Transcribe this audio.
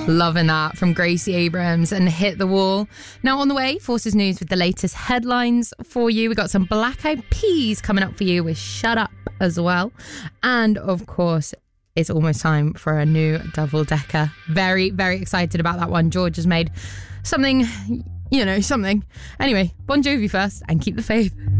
Loving that from Gracie Abrams and Hit the Wall. Now on the way, Forces News with the latest headlines for you. We got some Black Eyed Peas coming up for you with Shut Up as well. And of course, it's almost time for a new double decker. Very, very excited about that one. George has made something. Anyway, Bon Jovi first and keep the faith.